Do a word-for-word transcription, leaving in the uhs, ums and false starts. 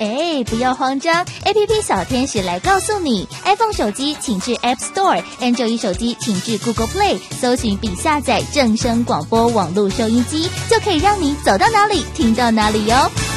哎，不要慌张 ，A P P 小天使来告诉你 ，iPhone 手机请至 App Store，Android 手机请至 Google Play， 搜寻并下载正声广播网络收音机，就可以让你走到哪里听到哪里哟。